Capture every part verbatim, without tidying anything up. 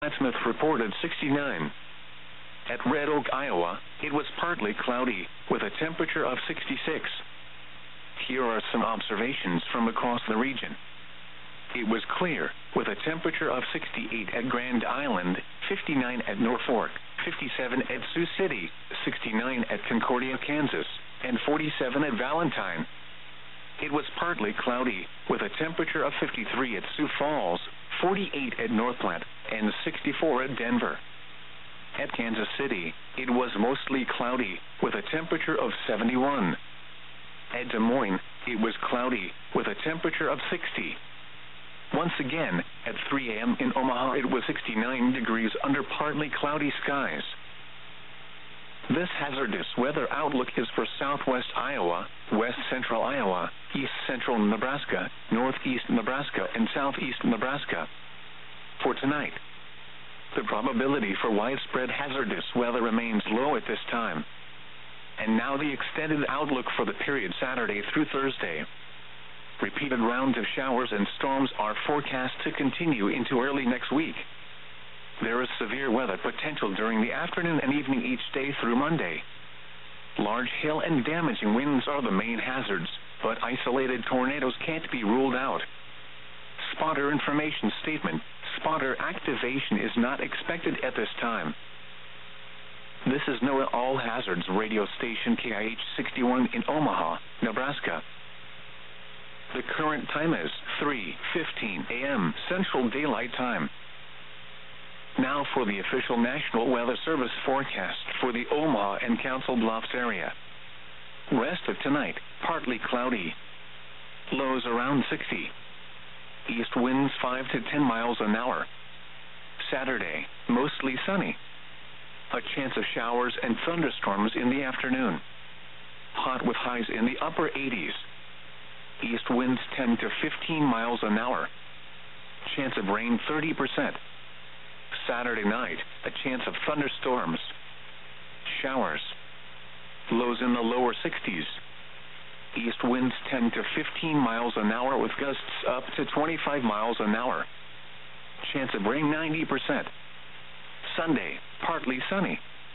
Plattsmouth reported sixty-nine. At Red Oak, Iowa, it was partly cloudy, with a temperature of sixty-six. Here are some observations from across the region. It was clear, with a temperature of sixty-eight at Grand Island, fifty-nine at Norfolk, fifty-seven at Sioux City, sixty-nine at Concordia, Kansas, and forty-seven at Valentine. It was partly cloudy, with a temperature of fifty-three at Sioux Falls, forty-eight at North Platte, and sixty-four at Denver. At Kansas City, it was mostly cloudy, with a temperature of seventy-one. At Des Moines, it was cloudy, with a temperature of sixty. Once again, at three a m in Omaha, it was sixty-nine degrees under partly cloudy skies. This hazardous weather outlook is for southwest Iowa, west central Iowa, east central Nebraska, northeast Nebraska, and southeast Nebraska. For tonight, the probability for widespread hazardous weather remains low at this time. And now the extended outlook for the period Saturday through Thursday. Repeated rounds of showers and storms are forecast to continue into early next week. There is severe weather potential during the afternoon and evening each day through Monday. Large hail and damaging winds are the main hazards, but isolated tornadoes can't be ruled out. Spotter information statement: spotter activation is not expected at this time. This is NOAA All Hazards radio station K I H sixty-one in Omaha, Nebraska. The current time is three fifteen a m Central Daylight Time. Now for the official National Weather Service forecast for the Omaha and Council Bluffs area. Rest of tonight, partly cloudy. Lows around sixty. East winds five to ten miles an hour. Saturday, mostly sunny. A chance of showers and thunderstorms in the afternoon. Hot with highs in the upper eighties. East winds ten to fifteen miles an hour. Chance of rain thirty percent. Saturday night, a chance of thunderstorms. Showers. Lows in the lower sixties. East winds ten to fifteen miles an hour with gusts up to twenty-five miles an hour. Chance of rain ninety percent. Sunday, partly sunny.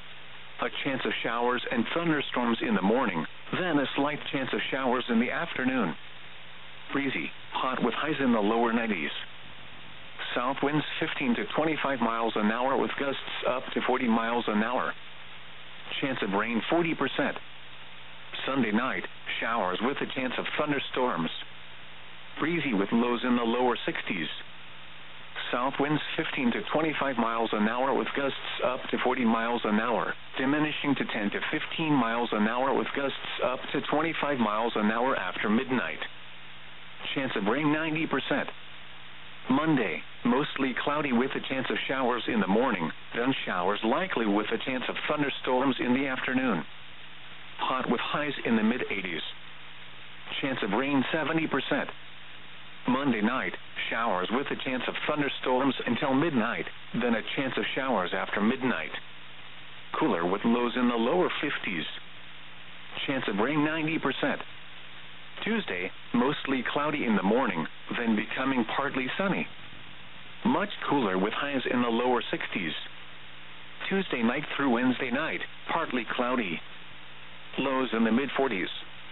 A chance of showers and thunderstorms in the morning, then a slight chance of showers in the afternoon. Breezy, hot with highs in the lower nineties. South winds fifteen to twenty-five miles an hour with gusts up to forty miles an hour. Chance of rain forty percent. Sunday night, showers with a chance of thunderstorms. Breezy with lows in the lower sixties. South winds fifteen to twenty-five miles an hour with gusts up to forty miles an hour, diminishing to ten to fifteen miles an hour with gusts up to twenty-five miles an hour after midnight. Chance of rain ninety percent. Monday, mostly cloudy with a chance of showers in the morning, then showers likely with a chance of thunderstorms in the afternoon. Hot with highs in the mid eighties. Chance of rain seventy percent. Monday night, showers with a chance of thunderstorms until midnight, then a chance of showers after midnight. Cooler with lows in the lower fifties. Chance of rain ninety percent. Tuesday, mostly cloudy in the morning, then becoming partly sunny. Much cooler with highs in the lower sixties. Tuesday night through Wednesday night, partly cloudy. Lows in the mid forties.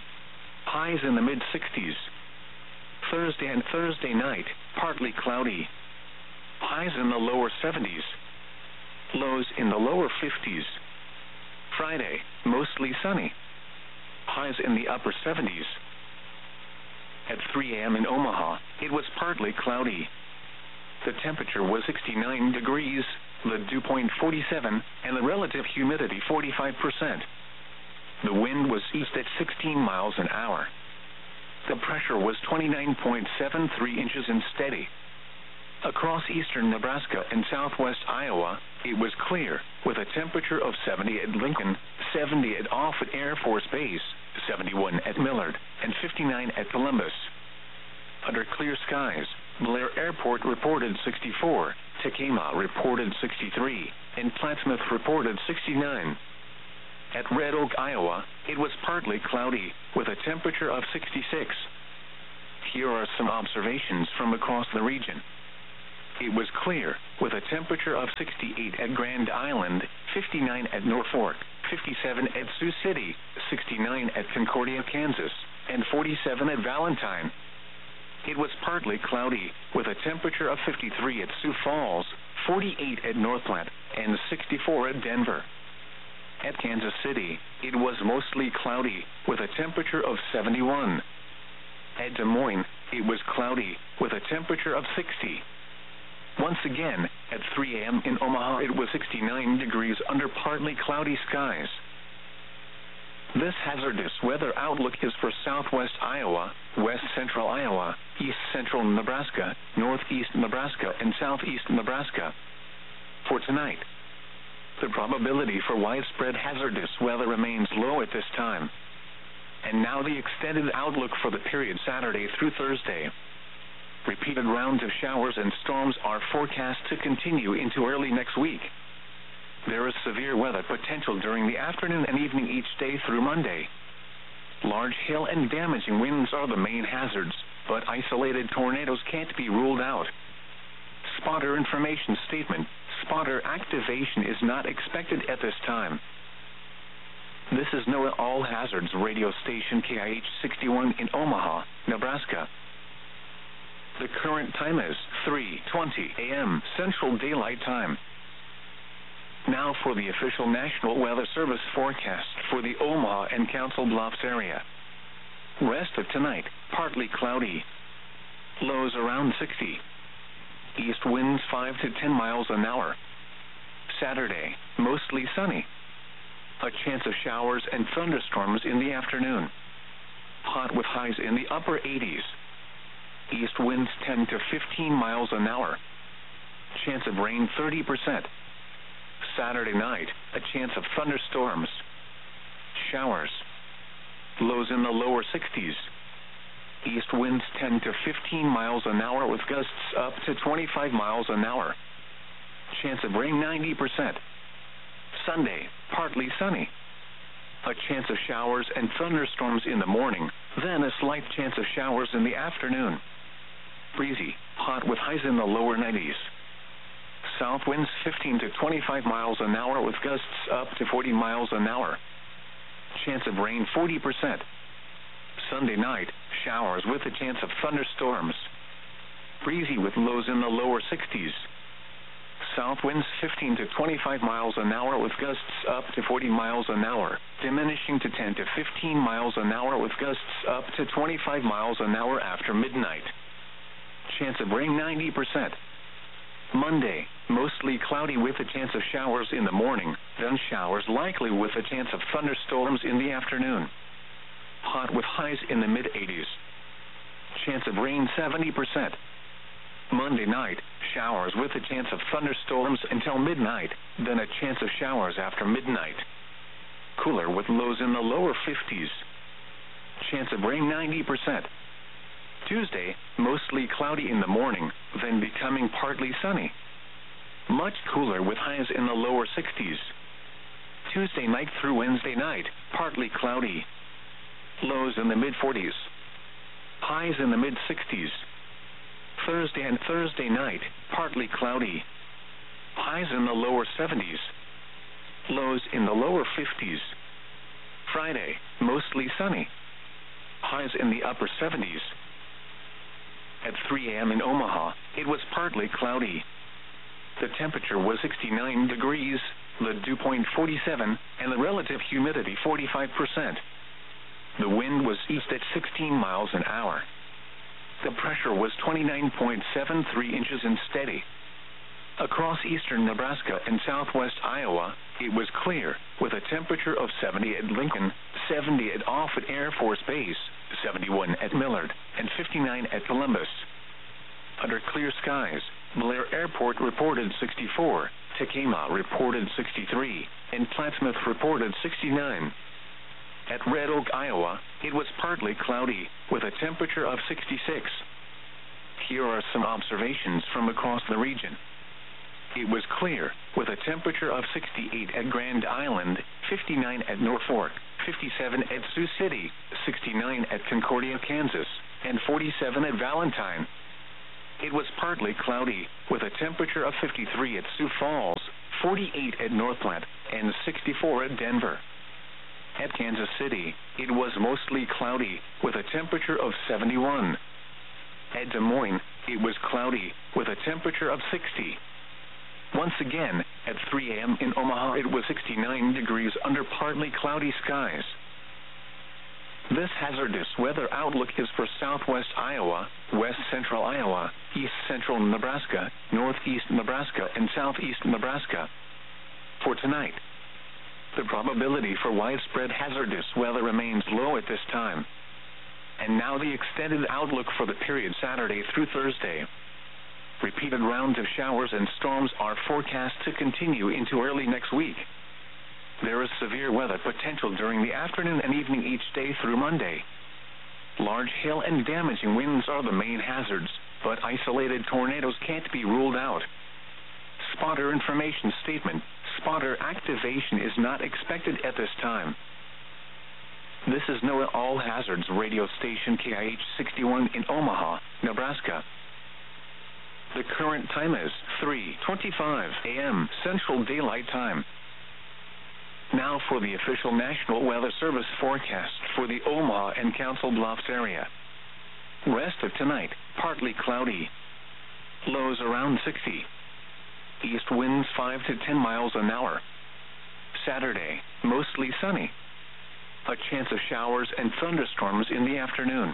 Highs in the mid sixties. Thursday and Thursday night, partly cloudy. Highs in the lower seventies. Lows in the lower fifties. Friday, mostly sunny. Highs in the upper seventies. At three a m in Omaha, it was partly cloudy. The temperature was sixty-nine degrees, the dew point forty-seven, and the relative humidity forty-five percent. The wind was east at sixteen miles an hour. The pressure was twenty-nine point seven three inches and steady. Across eastern Nebraska and southwest Iowa, it was clear, with a temperature of seventy at Lincoln, seventy at Offutt Air Force Base, seventy-one at Millard, and fifty-nine at Columbus. Under clear skies, Blair Airport reported sixty-four, Tacoma reported sixty-three, and Plattsmouth reported sixty-nine. At Red Oak, Iowa, it was partly cloudy, with a temperature of sixty-six. Here are some observations from across the region. It was clear, with a temperature of sixty-eight at Grand Island, fifty-nine at Norfolk, fifty-seven at Sioux City, sixty-nine at Concordia, Kansas, and forty-seven at Valentine. It was partly cloudy, with a temperature of fifty-three at Sioux Falls, forty-eight at North Platte, and sixty-four at Denver. At Kansas City, it was mostly cloudy, with a temperature of seventy-one. At Des Moines, it was cloudy, with a temperature of sixty. Once again, at three a m in Omaha, it was sixty-nine degrees under partly cloudy skies. This hazardous weather outlook is for southwest Iowa, west central Iowa, east central Nebraska, northeast Nebraska, and southeast Nebraska. For tonight, the probability for widespread hazardous weather remains low at this time. And now the extended outlook for the period Saturday through Thursday. Repeated rounds of showers and storms are forecast to continue into early next week. There is severe weather potential during the afternoon and evening each day through Monday. Large hail and damaging winds are the main hazards, but isolated tornadoes can't be ruled out. Spotter information statement: spotter activation is not expected at this time. This is NOAA All Hazards radio station K I H sixty-one in Omaha, Nebraska. The current time is three twenty a m Central Daylight Time. Now for the official National Weather Service forecast for the Omaha and Council Bluffs area. Rest of tonight, partly cloudy. Lows around sixty. East winds five to ten miles an hour. Saturday, mostly sunny. A chance of showers and thunderstorms in the afternoon. Hot with highs in the upper eighties. East winds ten to fifteen miles an hour. Chance of rain thirty percent. Saturday night, a chance of thunderstorms. Showers. Lows in the lower sixties. East winds ten to fifteen miles an hour with gusts up to twenty-five miles an hour. Chance of rain ninety percent. Sunday, partly sunny. A chance of showers and thunderstorms in the morning, then a slight chance of showers in the afternoon. Breezy, hot with highs in the lower nineties. South winds fifteen to twenty-five miles an hour with gusts up to forty miles an hour. Chance of rain forty percent. Sunday night, showers with a chance of thunderstorms. Breezy with lows in the lower sixties. South winds fifteen to twenty-five miles an hour with gusts up to forty miles an hour, diminishing to ten to fifteen miles an hour with gusts up to twenty-five miles an hour after midnight. Chance of rain ninety percent. Monday, mostly cloudy with a chance of showers in the morning, then showers likely with a chance of thunderstorms in the afternoon. Hot with highs in the mid eighties. Chance of rain seventy percent. Monday night, showers with a chance of thunderstorms until midnight, then a chance of showers after midnight. Cooler with lows in the lower fifties. Chance of rain ninety percent. Tuesday, mostly cloudy in the morning, then becoming partly sunny. Much cooler with highs in the lower sixties. Tuesday night through Wednesday night, partly cloudy. Lows in the mid forties. Highs in the mid sixties. Thursday and Thursday night, partly cloudy. Highs in the lower seventies. Lows in the lower fifties. Friday, mostly sunny. Highs in the upper seventies. At three a m in Omaha, it was partly cloudy. The temperature was sixty-nine degrees, the dew point forty-seven, and the relative humidity forty-five percent. The wind was east at sixteen miles an hour. The pressure was twenty-nine point seven three inches and steady. Across eastern Nebraska and southwest Iowa, it was clear, with a temperature of seventy at Lincoln, seventy at Offutt Air Force Base, seventy-one at Millard, and fifty-nine at Columbus. Under clear skies, Blair Airport reported sixty-four, Tacoma reported sixty-three, and Plattsmouth reported sixty-nine. At Red Oak, Iowa, it was partly cloudy, with a temperature of sixty-six. Here are some observations from across the region. It was clear, with a temperature of sixty-eight at Grand Island, fifty-nine at Norfolk, fifty-seven at Sioux City, sixty-nine at Concordia, Kansas, and forty-seven at Valentine. it was partly cloudy, with a temperature of fifty-three at Sioux Falls, forty-eight at North Platte, and sixty-four at Denver. At Kansas City, it was mostly cloudy, with a temperature of seventy-one. At Des Moines, it was cloudy, with a temperature of sixty. Once again, at three A M in Omaha, it was sixty-nine degrees under partly cloudy skies. This hazardous weather outlook is for southwest Iowa, west central Iowa, east central Nebraska, northeast Nebraska, and southeast Nebraska. For tonight, the probability for widespread hazardous weather remains low at this time. And now the extended outlook for the period Saturday through Thursday. Repeated rounds of showers and storms are forecast to continue into early next week. There is severe weather potential during the afternoon and evening each day through Monday. Large hail and damaging winds are the main hazards, but isolated tornadoes can't be ruled out. Spotter information statement: spotter activation is not expected at this time. This is NOAA All Hazards radio station K I H sixty-one in Omaha, Nebraska. The current time is three twenty-five A M Central Daylight Time. Now for the official National Weather Service forecast for the Omaha and Council Bluffs area. Rest of tonight, partly cloudy. Lows around sixty. East winds five to ten miles an hour. Saturday, mostly sunny. A chance of showers and thunderstorms in the afternoon.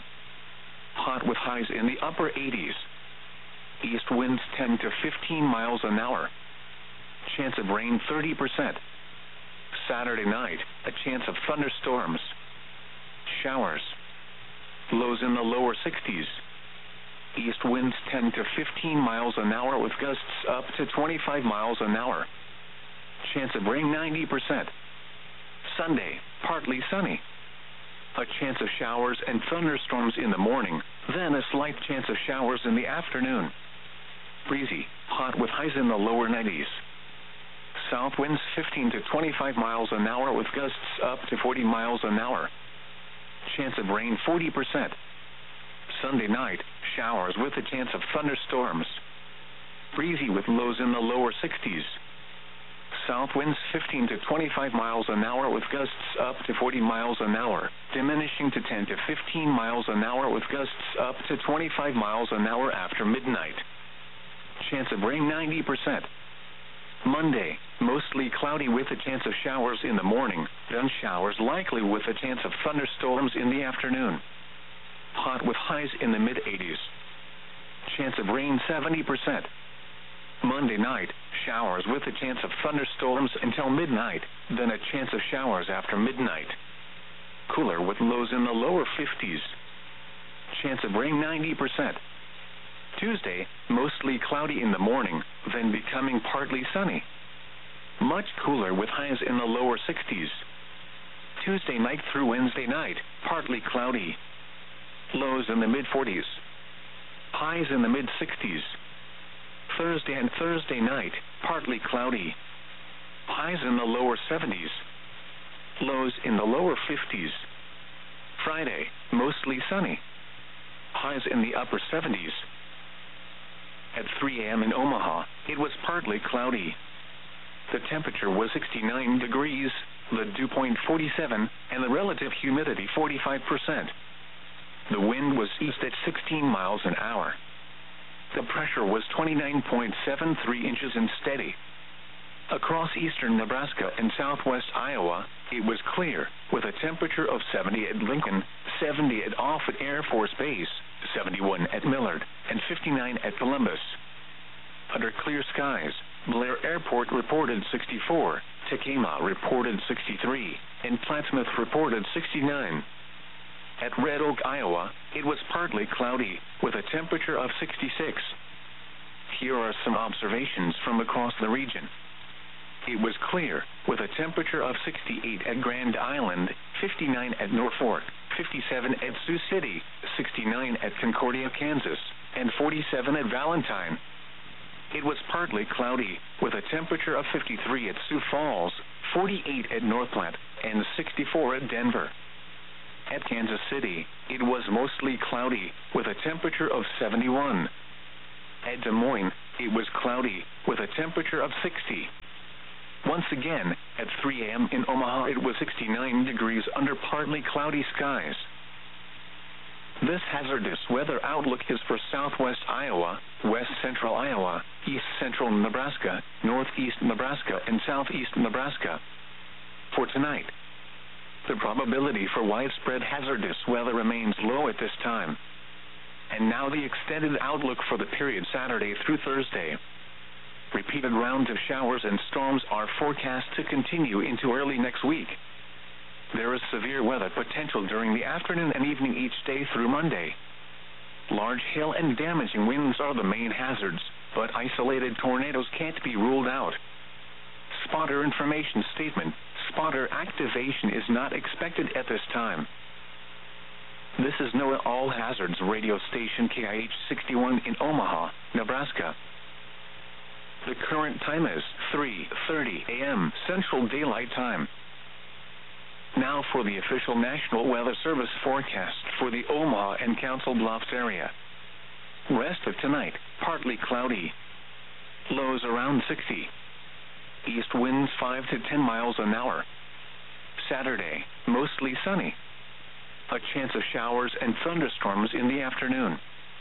Hot with highs in the upper eighties. East winds ten to fifteen miles an hour. Chance of rain thirty percent. Saturday night, a chance of thunderstorms. Showers. Lows in the lower sixties. East winds ten to fifteen miles an hour with gusts up to twenty-five miles an hour. Chance of rain ninety percent. Sunday, partly sunny. A chance of showers and thunderstorms in the morning, then a slight chance of showers in the afternoon. Breezy, hot with highs in the lower nineties. South winds fifteen to twenty-five miles an hour with gusts up to forty miles an hour. Chance of rain forty percent. Sunday night, showers with a chance of thunderstorms. Breezy with lows in the lower sixties. South winds fifteen to twenty-five miles an hour with gusts up to forty miles an hour, diminishing to ten to fifteen miles an hour with gusts up to twenty-five miles an hour after midnight. Chance of rain ninety percent. Monday, mostly cloudy with a chance of showers in the morning, then showers likely with a chance of thunderstorms in the afternoon. Hot with highs in the mid eighties. Chance of rain seventy percent. Monday night, showers with a chance of thunderstorms until midnight, then a chance of showers after midnight. Cooler with lows in the lower fifties. Chance of rain ninety percent. Tuesday, mostly cloudy in the morning, then becoming partly sunny. Much cooler with highs in the lower sixties. Tuesday night through Wednesday night, partly cloudy. Lows in the mid forties. Highs in the mid sixties. Thursday and Thursday night, partly cloudy. Highs in the lower seventies. Lows in the lower fifties. Friday, mostly sunny. Highs in the upper seventies. At three A M in Omaha, it was partly cloudy. The temperature was sixty-nine degrees, the dew point forty-seven, and the relative humidity forty-five percent. The wind was east at sixteen miles an hour. The pressure was twenty-nine point seven three inches and steady. Across eastern Nebraska and southwest Iowa, it was clear, with a temperature of seventy at Lincoln, seventy at Offutt Air Force Base, seventy-one at Millard, and fifty-nine at Columbus. Under clear skies, Blair Airport reported sixty-four, Tacoma reported sixty-three, and Plattsmouth reported sixty-nine. At Red Oak, Iowa, it was partly cloudy, with a temperature of sixty-six. Here are some observations from across the region. It was clear, with a temperature of sixty-eight at Grand Island, fifty-nine at Norfolk, fifty-seven at Sioux City, sixty-nine at Concordia, Kansas, and forty-seven at Valentine. It was partly cloudy, with a temperature of fifty-three at Sioux Falls, forty-eight at North Platte, and sixty-four at Denver. At Kansas City, it was mostly cloudy, with a temperature of seventy-one. At Des Moines, it was cloudy, with a temperature of sixty. Once again, at three a m in Omaha, it was sixty-nine degrees under partly cloudy skies. This hazardous weather outlook is for southwest Iowa, west central Iowa, east central Nebraska, northeast Nebraska, and southeast Nebraska. For tonight, the probability for widespread hazardous weather remains low at this time. And now the extended outlook for the period Saturday through Thursday. Repeated rounds of showers and storms are forecast to continue into early next week. There is severe weather potential during the afternoon and evening each day through Monday. Large hail and damaging winds are the main hazards, but isolated tornadoes can't be ruled out. Spotter information statement: spotter activation is not expected at this time. This is NOAA All Hazards radio station K I H sixty-one in Omaha, Nebraska. The current time is three thirty a m Central Daylight Time. Now for the official National Weather Service forecast for the Omaha and Council Bluffs area. Rest of tonight, partly cloudy. Lows around sixty. East winds five to ten miles an hour. Saturday, mostly sunny. A chance of showers and thunderstorms in the afternoon.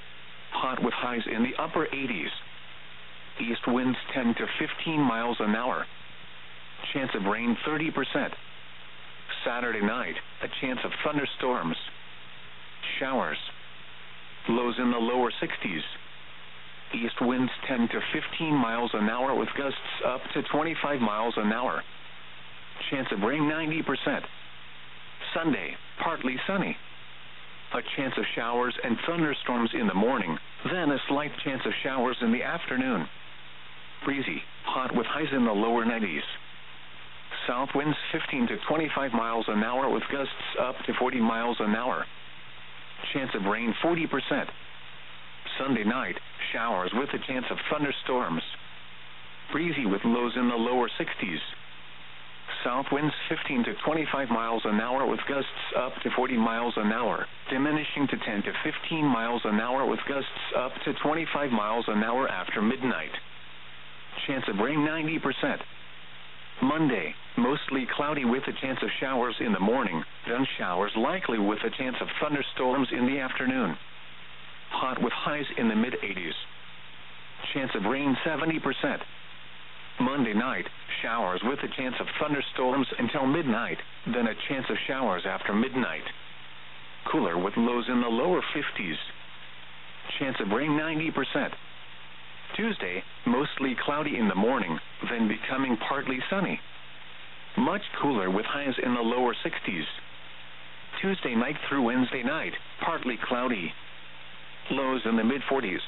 Hot with highs in the upper eighties. East winds ten to fifteen miles an hour. Chance of rain thirty percent. Saturday night, a chance of thunderstorms. Showers. Lows in the lower sixties. East winds ten to fifteen miles an hour with gusts up to twenty-five miles an hour. Chance of rain ninety percent. Sunday, partly sunny. A chance of showers and thunderstorms in the morning, then a slight chance of showers in the afternoon. Breezy, hot with highs in the lower nineties. South winds fifteen to twenty-five miles an hour with gusts up to forty miles an hour. Chance of rain forty percent. Sunday night, showers with a chance of thunderstorms. Breezy with lows in the lower sixties. South winds fifteen to twenty-five miles an hour with gusts up to forty miles an hour, diminishing to ten to fifteen miles an hour with gusts up to twenty-five miles an hour after midnight. Chance of rain ninety percent. Monday, mostly cloudy with a chance of showers in the morning, then showers likely with a chance of thunderstorms in the afternoon. Hot with highs in the mid eighties. Chance of rain seventy percent. Monday night, showers with a chance of thunderstorms until midnight, then a chance of showers after midnight. Cooler with lows in the lower fifties. Chance of rain ninety percent. Tuesday, mostly cloudy in the morning, then becoming partly sunny. Much cooler with highs in the lower sixties. Tuesday night through Wednesday night, partly cloudy. Lows in the mid forties.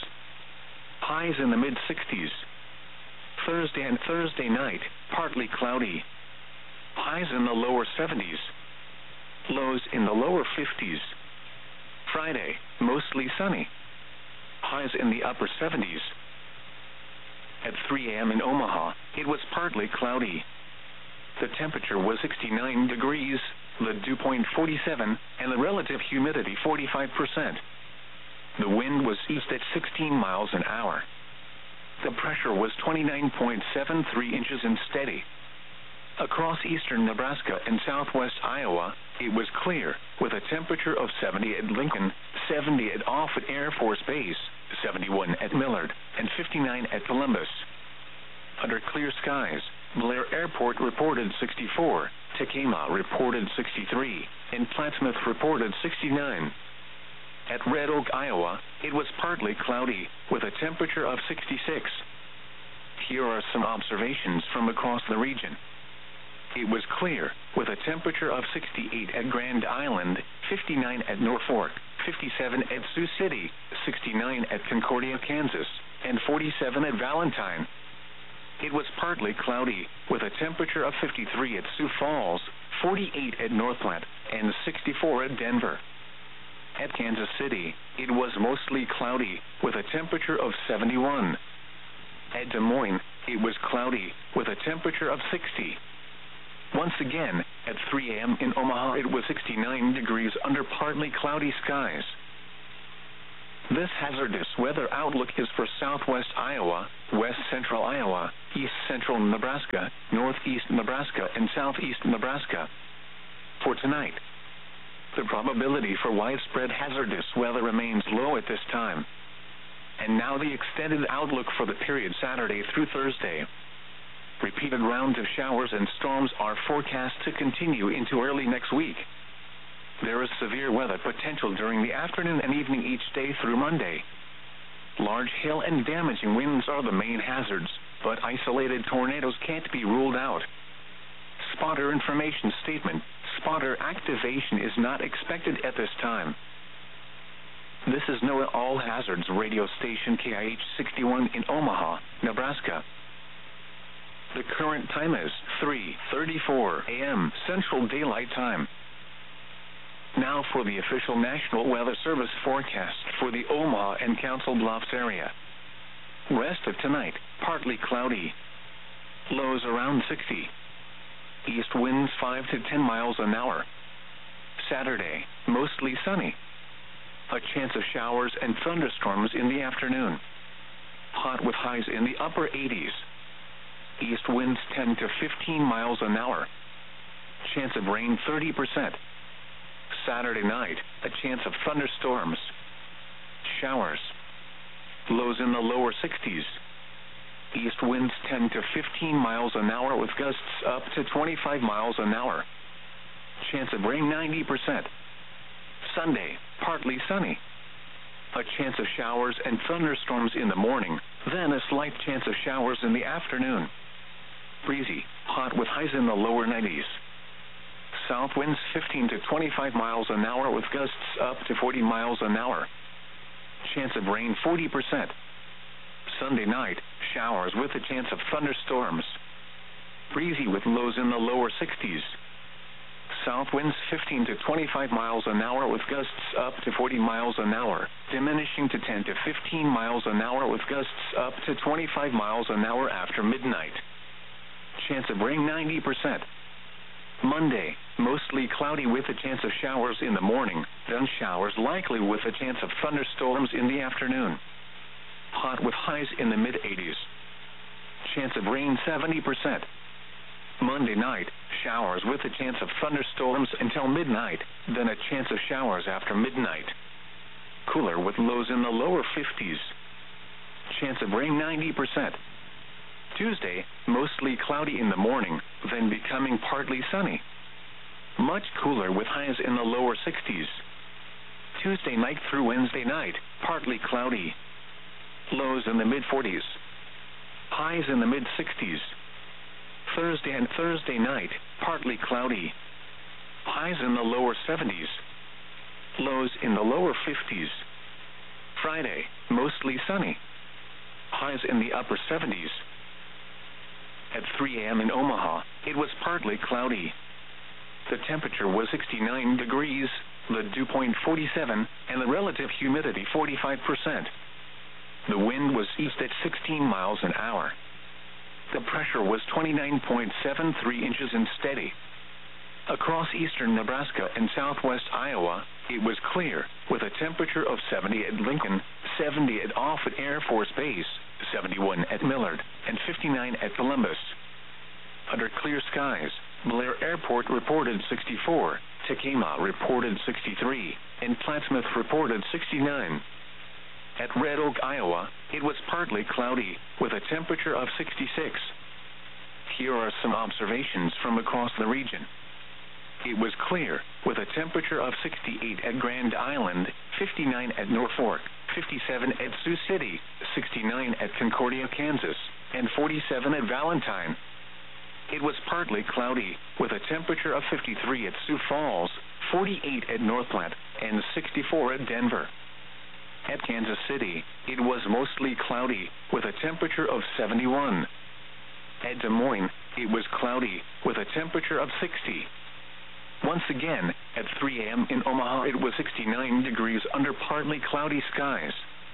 Highs in the mid sixties. Thursday and Thursday night, partly cloudy. Highs in the lower seventies. Lows in the lower fifties. Friday, mostly sunny. Highs in the upper seventies. At three a m in Omaha, it was partly cloudy. The temperature was sixty-nine degrees, the dew point forty-seven, and the relative humidity forty-five percent. The wind was east at sixteen miles an hour. The pressure was twenty-nine point seven three inches and steady. Across eastern Nebraska and southwest Iowa, it was clear, with a temperature of seventy at Lincoln, seventy at Offutt Air Force Base, seventy-one at Millard, and fifty-nine at Columbus. Under clear skies, Blair Airport reported sixty-four, Tacoma reported sixty-three, and Plattsmouth reported sixty-nine. At Red Oak, Iowa, it was partly cloudy, with a temperature of sixty-six. Here are some observations from across the region. It was clear, with a temperature of sixty-eight at Grand Island, fifty-nine at Norfolk, fifty-seven at Sioux City, sixty-nine at Concordia, Kansas, and forty-seven at Valentine. It was partly cloudy, with a temperature of fifty-three at Sioux Falls, forty-eight at North Platte, and sixty-four at Denver. At Kansas City, it was mostly cloudy, with a temperature of seventy-one. At Des Moines, it was cloudy, with a temperature of sixty. Once again, at three a m in Omaha, it was sixty-nine degrees under partly cloudy skies. This hazardous weather outlook is for southwest Iowa, west central Iowa, east central Nebraska, northeast Nebraska, and southeast Nebraska. For tonight, the probability for widespread hazardous weather remains low at this time. And now the extended outlook for the period Saturday through Thursday. Repeated rounds of showers and storms are forecast to continue into early next week. There is severe weather potential during the afternoon and evening each day through Monday. Large hail and damaging winds are the main hazards, but isolated tornadoes can't be ruled out. Spotter information statement: spotter activation is not expected at this time. This is NOAA All Hazards radio station K I H sixty-one in Omaha, Nebraska. The current time is three thirty-four a m Central Daylight Time. Now for the official National Weather Service forecast for the Omaha and Council Bluffs area. Rest of tonight, partly cloudy. Lows around sixty. East winds five to ten miles an hour. Saturday, mostly sunny. A chance of showers and thunderstorms in the afternoon. Hot with highs in the upper eighties. East winds ten to fifteen miles an hour. Chance of rain thirty percent. Saturday night, a chance of thunderstorms. Showers. Lows in the lower sixties. East winds ten to fifteen miles an hour with gusts up to twenty-five miles an hour. Chance of rain ninety percent. Sunday, partly sunny. A chance of showers and thunderstorms in the morning, then a slight chance of showers in the afternoon. Breezy, hot with highs in the lower nineties. South winds fifteen to twenty-five miles an hour with gusts up to forty miles an hour. Chance of rain forty percent. Sunday night, showers with a chance of thunderstorms. Breezy with lows in the lower sixties. South winds fifteen to twenty-five miles an hour with gusts up to forty miles an hour, diminishing to ten to fifteen miles an hour with gusts up to twenty-five miles an hour after midnight. Chance of rain ninety percent. Monday, mostly cloudy with a chance of showers in the morning, then showers likely with a chance of thunderstorms in the afternoon. Hot with highs in the mid eighties. Chance of rain seventy percent. Monday night, showers with a chance of thunderstorms until midnight, then a chance of showers after midnight. Cooler with lows in the lower fifties. Chance of rain ninety percent. Tuesday, mostly cloudy in the morning, then becoming partly sunny. Much cooler with highs in the lower sixties. Tuesday night through Wednesday night, partly cloudy. Lows in the mid forties. Highs in the mid sixties. Thursday and Thursday night, partly cloudy. Highs in the lower seventies. Lows in the lower fifties. Friday, mostly sunny. Highs in the upper seventies. At three a m in Omaha, it was partly cloudy. The temperature was sixty-nine degrees, the dew point forty-seven, and the relative humidity forty-five percent. The wind was east at sixteen miles an hour. The pressure was twenty-nine point seven three inches and steady. Across eastern Nebraska and southwest Iowa, it was clear, with a temperature of seventy at Lincoln, seventy at Offutt Air Force Base, seventy-one at Millard, and fifty-nine at Columbus. Under clear skies, Blair Airport reported sixty-four, Tacoma reported sixty-three, and Plattsmouth reported sixty-nine. At Red Oak, Iowa, it was partly cloudy, with a temperature of sixty-six. Here are some observations from across the region. It was clear, with a temperature of sixty-eight at Grand Island, fifty-nine at Norfolk, fifty-seven at Sioux City, sixty-nine at Concordia, Kansas, and forty-seven at Valentine. It was partly cloudy, with a temperature of fifty-three at Sioux Falls, forty-eight at North Platte, and sixty-four at Denver. At Kansas City, it was mostly cloudy, with a temperature of seventy-one. At Des Moines, it was cloudy, with a temperature of sixty. Once again, at three a m in Omaha, it was sixty-nine degrees under partly cloudy skies.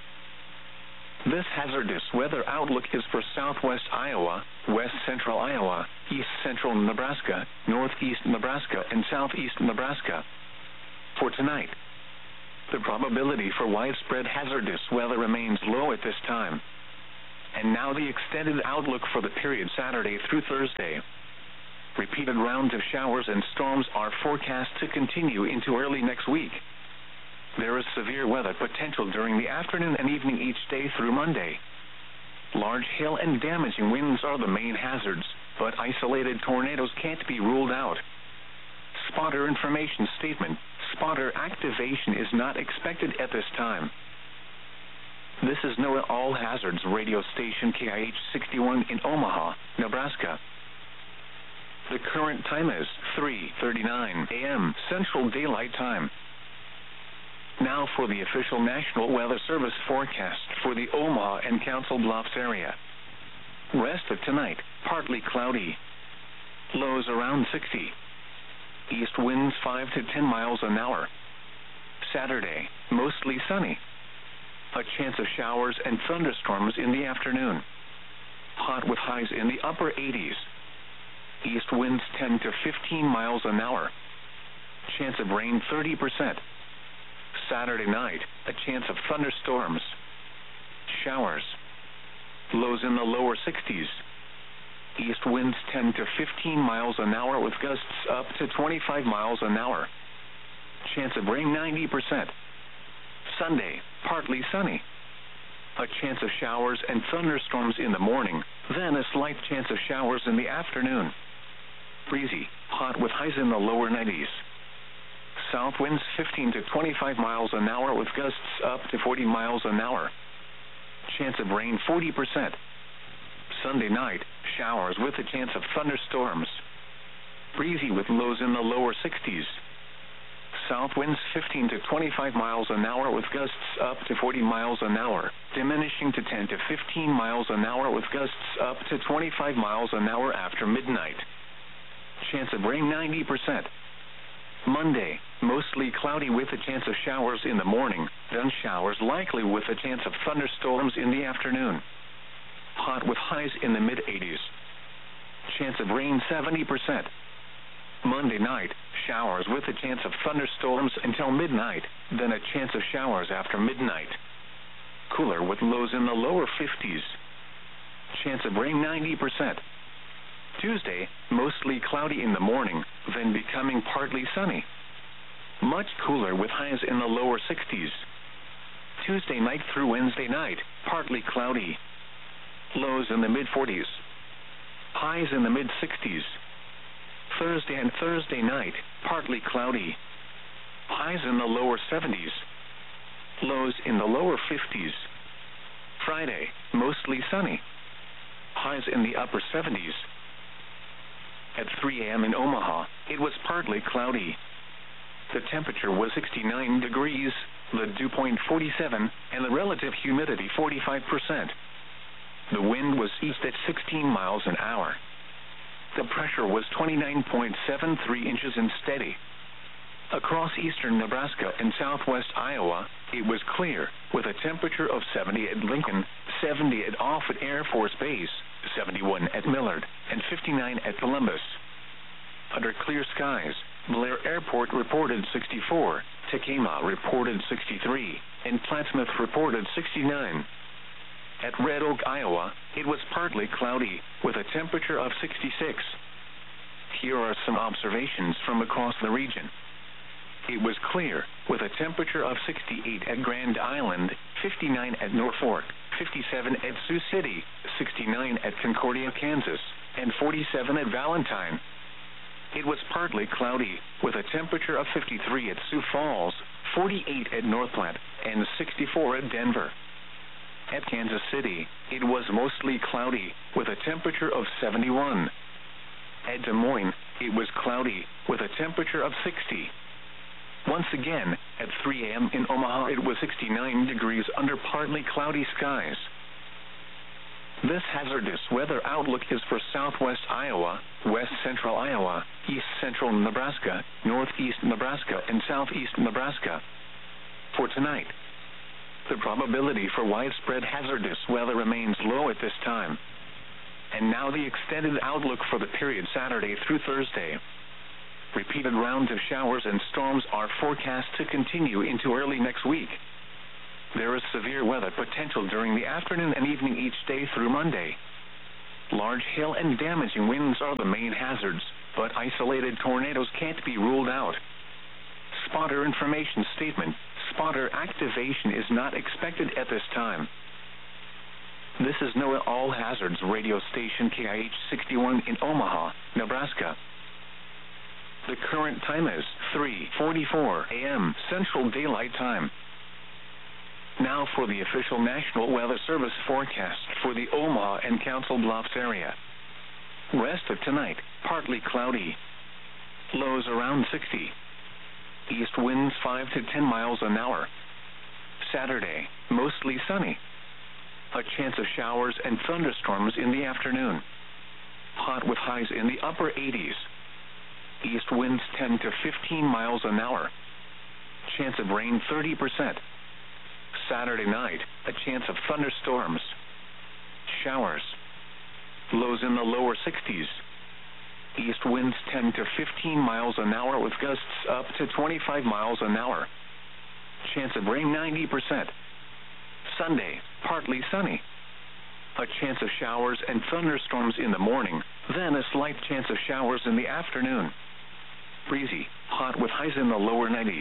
This hazardous weather outlook is for southwest Iowa, west central Iowa, east central Nebraska, northeast Nebraska, and southeast Nebraska. For tonight, The probability for widespread hazardous weather remains low at this time. And now the extended outlook for the period Saturday through Thursday. Repeated rounds of showers and storms are forecast to continue into early next week. There is severe weather potential during the afternoon and evening each day through Monday. Large hail and damaging winds are the main hazards, but isolated tornadoes can't be ruled out. Spotter information statement: spotter activation is not expected at this time. This is NOAA All Hazards radio station K I H sixty-one in Omaha, Nebraska. The current time is three thirty-nine a m Central Daylight Time. Now for the official National Weather Service forecast for the Omaha and Council Bluffs area. Rest of tonight, partly cloudy. Lows around sixty. East winds five to ten miles an hour. Saturday, mostly sunny. A chance of showers and thunderstorms in the afternoon. Hot with highs in the upper eighties. East winds ten to fifteen miles an hour. Chance of rain thirty percent. Saturday night, a chance of thunderstorms. Showers. Lows in the lower sixties. East winds ten to fifteen miles an hour with gusts up to twenty-five miles an hour. Chance of rain ninety percent. Sunday, partly sunny. A chance of showers and thunderstorms in the morning, then a slight chance of showers in the afternoon. Breezy, hot with highs in the lower nineties. South winds fifteen to twenty-five miles an hour with gusts up to forty miles an hour. Chance of rain forty percent. Sunday night, showers with a chance of thunderstorms. Breezy with lows in the lower sixties. South winds fifteen to twenty-five miles an hour with gusts up to forty miles an hour, diminishing to ten to fifteen miles an hour with gusts up to twenty-five miles an hour after midnight. Chance of rain ninety percent. Monday, mostly cloudy with a chance of showers in the morning, then showers likely with a chance of thunderstorms in the afternoon. Hot with highs in the mid eighties. Chance of rain seventy percent. Monday night, showers with a chance of thunderstorms until midnight, then a chance of showers after midnight. Cooler with lows in the lower fifties. Chance of rain ninety percent. Tuesday, mostly cloudy in the morning, then becoming partly sunny. Much cooler with highs in the lower sixties. Tuesday night through Wednesday night, partly cloudy. Lows in the mid forties. Highs in the mid sixties. Thursday and Thursday night, partly cloudy. Highs in the lower seventies. Lows in the lower fifties. Friday, mostly sunny. Highs in the upper seventies. At three a m in Omaha, it was partly cloudy. The temperature was sixty-nine degrees, the dew point forty-seven, and the relative humidity forty-five percent. The wind was east at sixteen miles an hour. The pressure was twenty-nine point seven three inches and steady. Across eastern Nebraska and southwest Iowa, it was clear, with a temperature of seventy at Lincoln, seventy at Offutt Air Force Base, seventy-one at Millard, and fifty-nine at Columbus. Under clear skies, Blair Airport reported sixty-four, Tekamah reported sixty-three, and Plattsmouth reported sixty-nine. At Red Oak, Iowa, it was partly cloudy, with a temperature of sixty-six. Here are some observations from across the region. It was clear, with a temperature of sixty-eight at Grand Island, fifty-nine at Norfolk, fifty-seven at Sioux City, sixty-nine at Concordia, Kansas, and forty-seven at Valentine. It was partly cloudy, with a temperature of fifty-three at Sioux Falls, forty-eight at North Platte, and sixty-four at Denver. At Kansas City, it was mostly cloudy, with a temperature of seventy-one. At Des Moines, it was cloudy, with a temperature of sixty. Once again, at three a m in Omaha, it was sixty-nine degrees under partly cloudy skies. This hazardous weather outlook is for southwest Iowa, west central Iowa, east central Nebraska, northeast Nebraska, and southeast Nebraska. For tonight, the probability for widespread hazardous weather remains low at this time. And now the extended outlook for the period Saturday through Thursday. Repeated rounds of showers and storms are forecast to continue into early next week. There is severe weather potential during the afternoon and evening each day through Monday. Large hail and damaging winds are the main hazards, but isolated tornadoes can't be ruled out. Spotter information statement: spotter activation is not expected at this time. This is NOAA All Hazards radio station K I H sixty-one in Omaha, Nebraska. The current time is three forty-four a m Central Daylight Time. Now for the official National Weather Service forecast for the Omaha and Council Bluffs area. Rest of tonight, partly cloudy. Lows around sixty. East winds five to ten miles an hour. Saturday, mostly sunny. A chance of showers and thunderstorms in the afternoon. Hot with highs in the upper eighties. East winds ten to fifteen miles an hour. Chance of rain thirty percent. Saturday night, a chance of thunderstorms. Showers. Lows in the lower sixties. East winds ten to fifteen miles an hour with gusts up to twenty-five miles an hour. Chance of rain ninety percent. Sunday, partly sunny. A chance of showers and thunderstorms in the morning, then a slight chance of showers in the afternoon. Breezy, hot with highs in the lower nineties.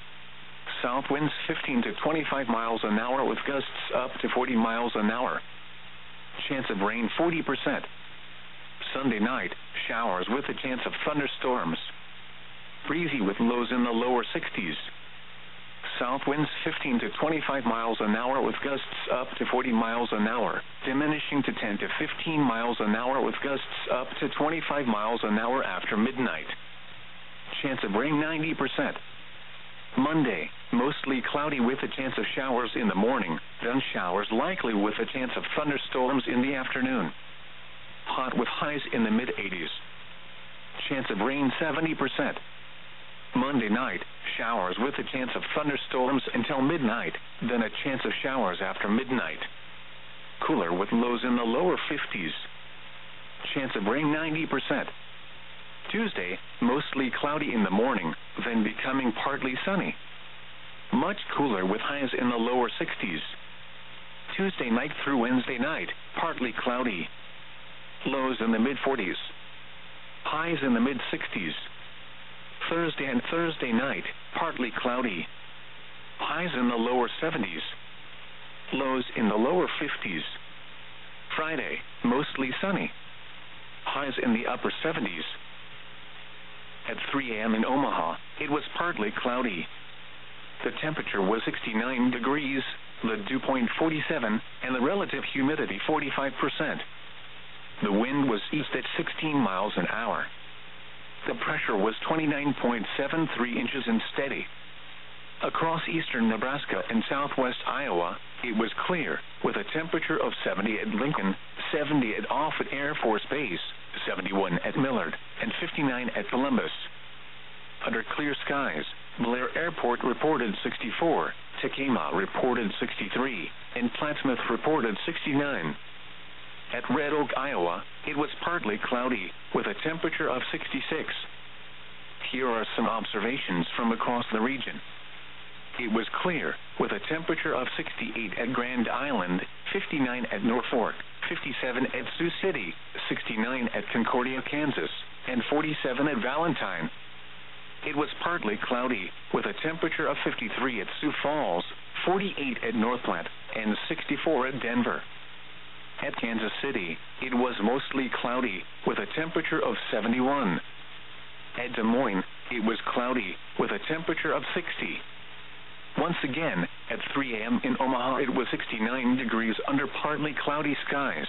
South winds fifteen to twenty-five miles an hour with gusts up to forty miles an hour. Chance of rain forty percent. Sunday night, showers with a chance of thunderstorms. Breezy with lows in the lower sixties. South winds fifteen to twenty-five miles an hour with gusts up to forty miles an hour, diminishing to ten to fifteen miles an hour with gusts up to twenty-five miles an hour after midnight. Chance of rain ninety percent. Monday, mostly cloudy with a chance of showers in the morning, then showers likely with a chance of thunderstorms in the afternoon. Hot with highs in the mid eighties. Chance of rain seventy percent. Monday night, showers with a chance of thunderstorms until midnight, then a chance of showers after midnight. Cooler with lows in the lower fifties. Chance of rain ninety percent. Tuesday, mostly cloudy in the morning, then becoming partly sunny. Much cooler with highs in the lower sixties. Tuesday night through Wednesday night, partly cloudy. Lows in the mid forties. Highs in the mid sixties. Thursday and Thursday night, partly cloudy. Highs in the lower seventies. Lows in the lower fifties. Friday, mostly sunny. Highs in the upper seventies. At three a m in Omaha, it was partly cloudy. The temperature was sixty-nine degrees, the dew point forty-seven, and the relative humidity forty-five percent. The wind was east at sixteen miles an hour. The pressure was twenty-nine point seven three inches and steady. Across eastern Nebraska and southwest Iowa, it was clear, with a temperature of seventy at Lincoln, seventy at Offutt Air Force Base, seventy-one at Millard, and fifty-nine at Columbus. Under clear skies, Blair Airport reported sixty-four, Tekamah reported sixty-three, and Plattsmouth reported sixty-nine. At Red Oak, Iowa, it was partly cloudy, with a temperature of sixty-six. Here are some observations from across the region. It was clear, with a temperature of sixty-eight at Grand Island, fifty-nine at Norfolk, fifty-seven at Sioux City, sixty-nine at Concordia, Kansas, and forty-seven at Valentine. It was partly cloudy, with a temperature of fifty-three at Sioux Falls, forty-eight at North Platte, and sixty-four at Denver. At Kansas City, it was mostly cloudy, with a temperature of seventy-one. At Des Moines, it was cloudy, with a temperature of sixty. Once again, at three a m in Omaha, it was sixty-nine degrees under partly cloudy skies.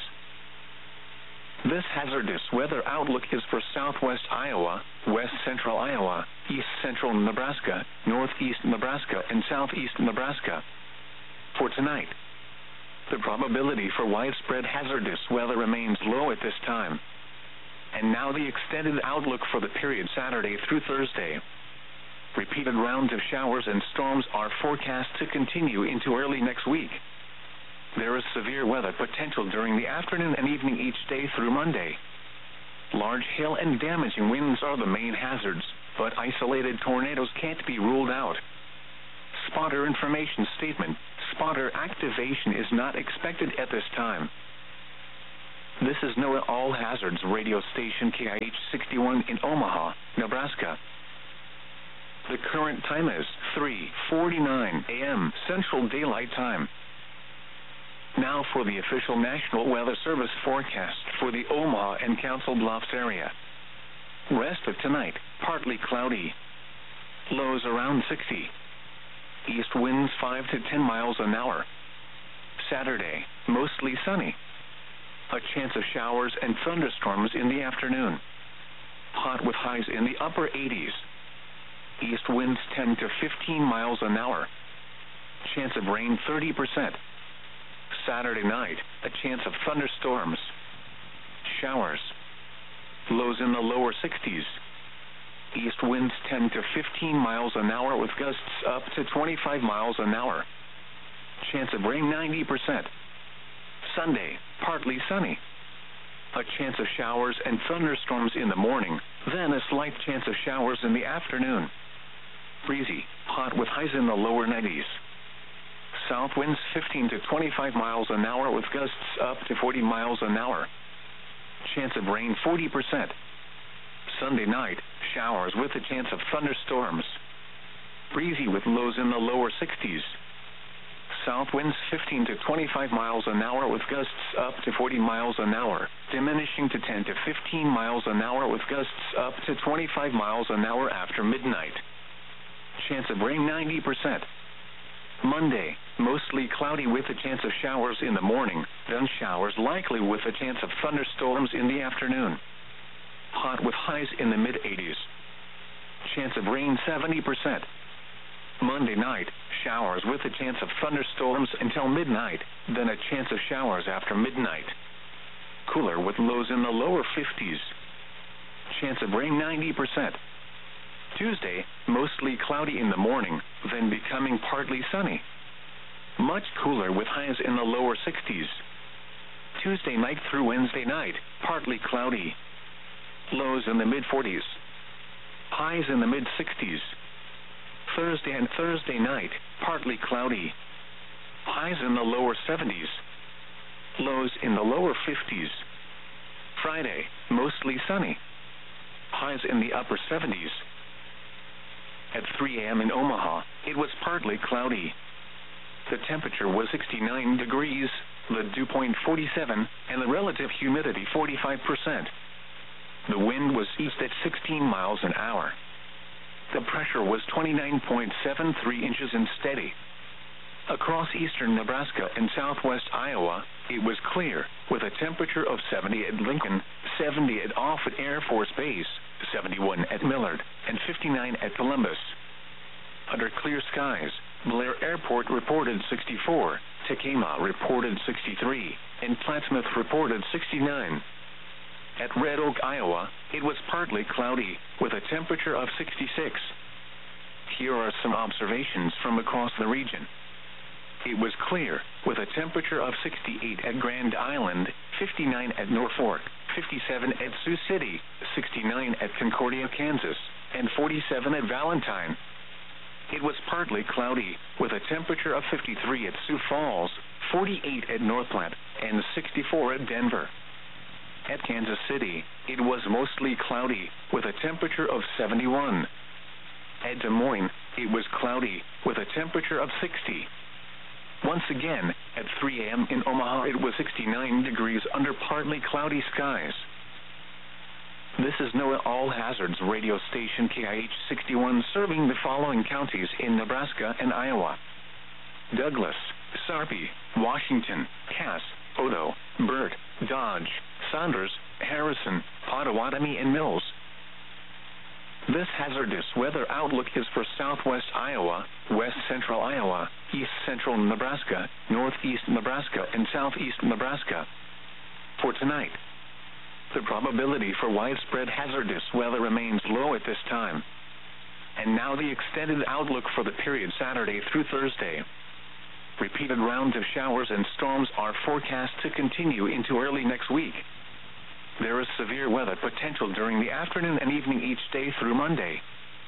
This hazardous weather outlook is for southwest Iowa, west central Iowa, east central Nebraska, northeast Nebraska, and southeast Nebraska. For tonight, the probability for widespread hazardous weather remains low at this time. And now the extended outlook for the period Saturday through Thursday. Repeated rounds of showers and storms are forecast to continue into early next week. There is severe weather potential during the afternoon and evening each day through Monday. Large hail and damaging winds are the main hazards, but isolated tornadoes can't be ruled out. Spotter information statement. Spotter activation is not expected at this time. This is NOAA All Hazards radio station K I H sixty-one in Omaha, Nebraska. The current time is three forty-nine a m Central Daylight Time. Now for the official National Weather Service forecast for the Omaha and Council Bluffs area. Rest of tonight, partly cloudy. Lows around sixty. East winds five to ten miles an hour. Saturday, mostly sunny. A chance of showers and thunderstorms in the afternoon. Hot with highs in the upper eighties. East winds ten to fifteen miles an hour. Chance of rain thirty percent. Saturday night, a chance of thunderstorms. Showers. Lows in the lower sixties. East winds ten to fifteen miles an hour with gusts up to twenty-five miles an hour. Chance of rain ninety percent. Sunday, partly sunny. A chance of showers and thunderstorms in the morning, then a slight chance of showers in the afternoon. Breezy, hot with highs in the lower nineties. South winds fifteen to twenty-five miles an hour with gusts up to forty miles an hour. Chance of rain forty percent. Sunday night, showers with a chance of thunderstorms. Breezy with lows in the lower sixties. South winds fifteen to twenty-five miles an hour with gusts up to forty miles an hour, diminishing to ten to fifteen miles an hour with gusts up to twenty-five miles an hour after midnight. Chance of rain ninety percent. Monday, mostly cloudy with a chance of showers in the morning, then showers likely with a chance of thunderstorms in the afternoon. Hot with highs in the mid eighties. Chance of rain seventy percent. Monday night, showers with a chance of thunderstorms until midnight, then a chance of showers after midnight. Cooler with lows in the lower fifties. Chance of rain ninety percent. Tuesday, mostly cloudy in the morning, then becoming partly sunny. Much cooler with highs in the lower sixties. Tuesday night through Wednesday night, partly cloudy. Lows in the mid forties. Highs in the mid sixties. Thursday and Thursday night, partly cloudy. Highs in the lower seventies. Lows in the lower fifties. Friday, mostly sunny. Highs in the upper seventies. At three a m in Omaha, it was partly cloudy. The temperature was sixty-nine degrees, the dew point forty-seven, and the relative humidity forty-five percent. The wind was east at sixteen miles an hour. The pressure was twenty-nine point seven three inches and steady. Across eastern Nebraska and southwest Iowa, it was clear, with a temperature of seventy at Lincoln, seventy at Offutt Air Force Base, seventy-one at Millard, and fifty-nine at Columbus. Under clear skies, Blair Airport reported sixty-four, Tacoma reported sixty-three, and Plattsmouth reported sixty-nine. At Red Oak, Iowa, it was partly cloudy, with a temperature of sixty-six. Here are some observations from across the region. It was clear, with a temperature of sixty-eight at Grand Island, fifty-nine at Norfolk, fifty-seven at Sioux City, sixty-nine at Concordia, Kansas, and forty-seven at Valentine. It was partly cloudy, with a temperature of fifty-three at Sioux Falls, forty-eight at North Platte, and sixty-four at Denver. At Kansas City, it was mostly cloudy, with a temperature of seventy-one. At Des Moines, it was cloudy, with a temperature of sixty. Once again, at three a m in Omaha, it was sixty-nine degrees under partly cloudy skies. This is NOAA All Hazards radio station K I H sixty-one, serving the following counties in Nebraska and Iowa: Douglas, Sarpy, Washington, Cass, Odo, Burt, Dodge, Saunders, Harrison, Pottawatomie, and Mills. This hazardous weather outlook is for southwest Iowa, west central Iowa, east central Nebraska, northeast Nebraska, and southeast Nebraska. For tonight, the probability for widespread hazardous weather remains low at this time. And now the extended outlook for the period Saturday through Thursday. Repeated rounds of showers and storms are forecast to continue into early next week. There is severe weather potential during the afternoon and evening each day through Monday.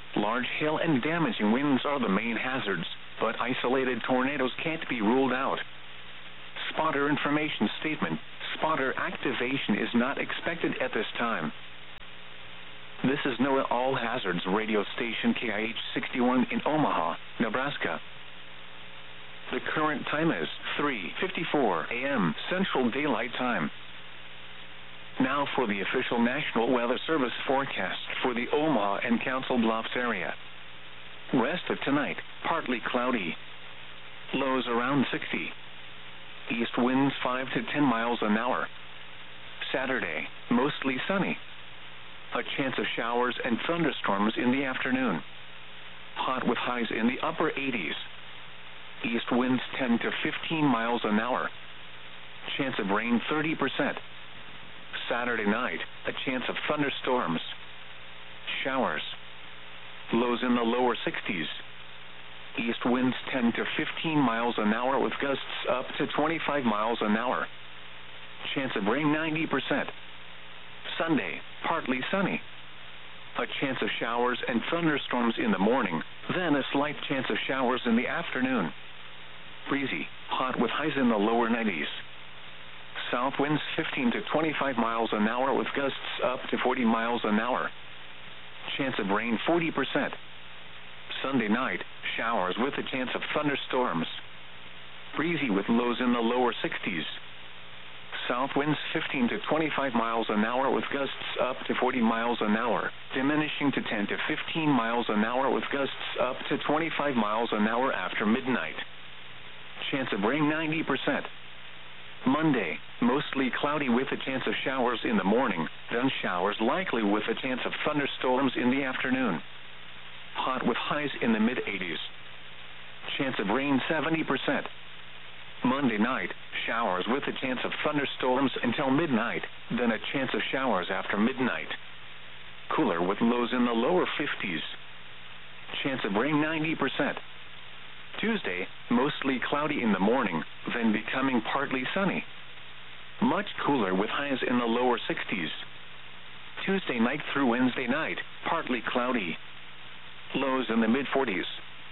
Large hail and damaging winds are the main hazards, but isolated tornadoes can't be ruled out. Spotter information statement. Spotter activation is not expected at this time. This is NOAA All Hazards radio station K I H sixty-one in Omaha, Nebraska. The current time is three fifty-four a m Central Daylight Time. Now for the official National Weather Service forecast for the Omaha and Council Bluffs area. Rest of tonight, partly cloudy. Lows around sixty. East winds five to ten miles an hour. Saturday, mostly sunny. A chance of showers and thunderstorms in the afternoon. Hot with highs in the upper eighties. East winds ten to fifteen miles an hour. Chance of rain thirty percent. Saturday night, a chance of thunderstorms. Showers. Lows in the lower sixties. East winds ten to fifteen miles an hour with gusts up to twenty-five miles an hour. Chance of rain ninety percent. Sunday, partly sunny. A chance of showers and thunderstorms in the morning, then a slight chance of showers in the afternoon. Breezy, hot with highs in the lower nineties. South winds fifteen to twenty-five miles an hour with gusts up to forty miles an hour. Chance of rain forty percent. Sunday night, showers with a chance of thunderstorms. Breezy with lows in the lower sixties. South winds fifteen to twenty-five miles an hour with gusts up to forty miles an hour, diminishing to ten to fifteen miles an hour with gusts up to twenty-five miles an hour after midnight. Chance of rain ninety percent. Monday, mostly cloudy with a chance of showers in the morning, then showers likely with a chance of thunderstorms in the afternoon. Hot with highs in the mid eighties. Chance of rain seventy percent. Monday night, showers with a chance of thunderstorms until midnight, then a chance of showers after midnight. Cooler with lows in the lower fifties. Chance of rain ninety percent. Tuesday, mostly cloudy in the morning, then becoming partly sunny. Much cooler with highs in the lower sixties. Tuesday night through Wednesday night, partly cloudy. Lows in the mid forties.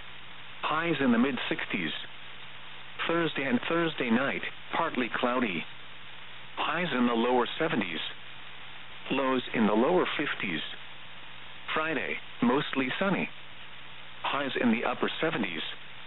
Highs in the mid sixties. Thursday and Thursday night, partly cloudy. Highs in the lower seventies. Lows in the lower fifties. Friday, mostly sunny. Highs in the upper seventies.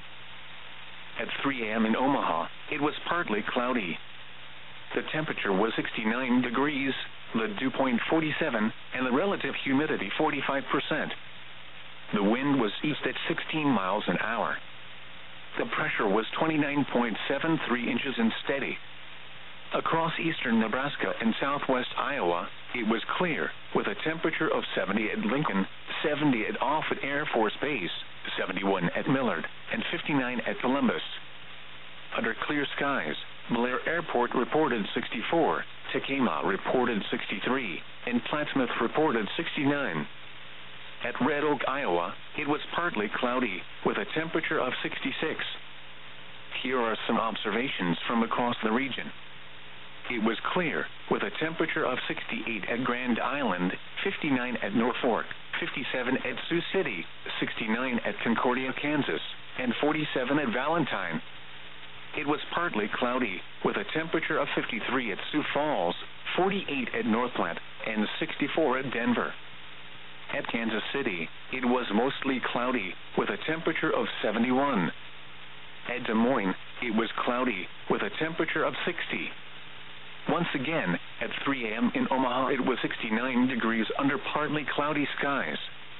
At three a m in Omaha, it was partly cloudy. The temperature was sixty-nine degrees, the dew point forty-seven, and the relative humidity forty-five percent. The wind was east at sixteen miles an hour. The pressure was twenty-nine point seven three inches and steady. Across eastern Nebraska and southwest Iowa, it was clear, with a temperature of seventy at Lincoln, seventy at Offutt Air Force Base, seventy-one at Millard, and fifty-nine at Columbus. Under clear skies, Blair Airport reported sixty-four, Tekamah reported sixty-three, and Plattsmouth reported sixty-nine. At Red Oak, Iowa, it was partly cloudy, with a temperature of sixty-six. Here are some observations from across the region. It was clear, with a temperature of sixty-eight at Grand Island, fifty-nine at Norfolk, fifty-seven at Sioux City, sixty-nine at Concordia, Kansas, and forty-seven at Valentine. It was partly cloudy, with a temperature of fifty-three at Sioux Falls, forty-eight at North Platte, and sixty-four at Denver. At Kansas City, it was mostly cloudy, with a temperature of seventy-one. At Des Moines, it was cloudy, with a temperature of sixty. Once again, at three a m in Omaha, it was sixty-nine degrees under partly cloudy skies.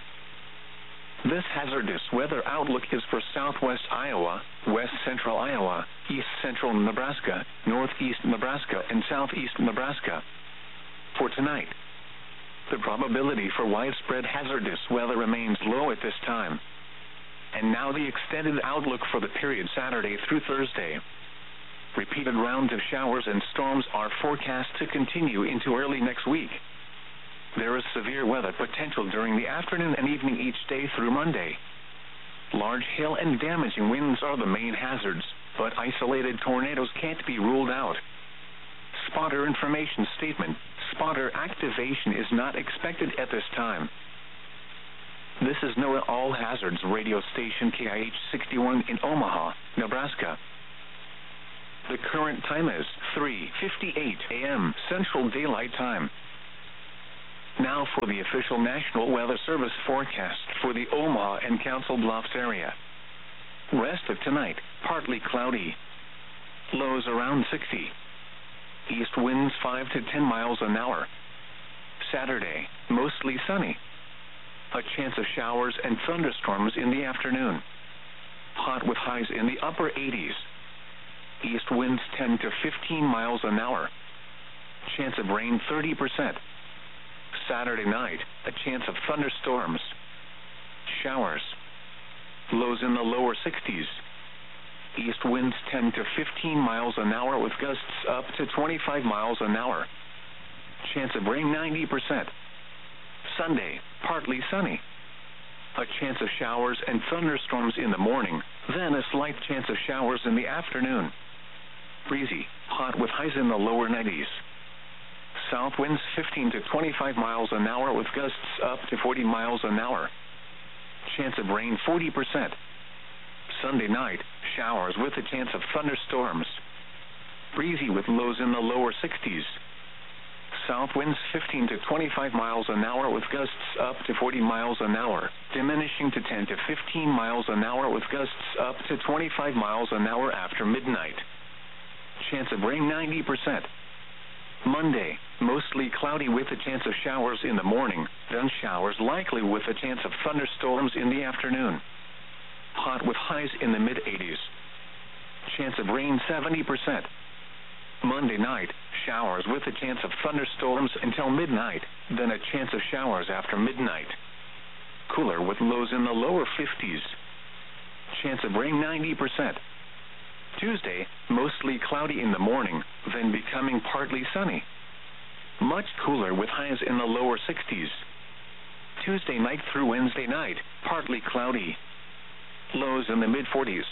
This hazardous weather outlook is for southwest Iowa, west central Iowa, east central Nebraska, northeast Nebraska, and southeast Nebraska. For tonight, the probability for widespread hazardous weather remains low at this time. And now the extended outlook for the period Saturday through Thursday. Repeated rounds of showers and storms are forecast to continue into early next week. There is severe weather potential during the afternoon and evening each day through Monday. Large hail and damaging winds are the main hazards, but isolated tornadoes can't be ruled out. Spotter information statement. Spotter activation is not expected at this time. This is NOAA All Hazards radio station K I H sixty-one in Omaha, Nebraska. The current time is three fifty-eight a m Central Daylight Time. Now for the official National Weather Service forecast for the Omaha and Council Bluffs area. Rest of tonight, partly cloudy. Lows around sixty. East winds five to ten miles an hour. Saturday, mostly sunny. A chance of showers and thunderstorms in the afternoon. Hot with highs in the upper eighties. East winds ten to fifteen miles an hour. Chance of rain thirty percent. Saturday night, a chance of thunderstorms. Showers. Lows in the lower sixties. East winds ten to fifteen miles an hour with gusts up to twenty-five miles an hour. Chance of rain ninety percent. Sunday, partly sunny. A chance of showers and thunderstorms in the morning, then a slight chance of showers in the afternoon. Breezy, hot with highs in the lower nineties. South winds fifteen to twenty-five miles an hour with gusts up to forty miles an hour. Chance of rain forty percent. Sunday night, showers with a chance of thunderstorms. Breezy with lows in the lower sixties. South winds fifteen to twenty-five miles an hour with gusts up to forty miles an hour, diminishing to ten to fifteen miles an hour with gusts up to twenty-five miles an hour after midnight. Chance of rain ninety percent. Monday, mostly cloudy with a chance of showers in the morning, then showers likely with a chance of thunderstorms in the afternoon. Hot with highs in the mid eighties. Chance of rain seventy percent. Monday night, showers with a chance of thunderstorms until midnight, then a chance of showers after midnight. Cooler with lows in the lower fifties. Chance of rain ninety percent. Tuesday, mostly cloudy in the morning, then becoming partly sunny. Much cooler with highs in the lower sixties. Tuesday night through Wednesday night, partly cloudy. Lows in the mid forties.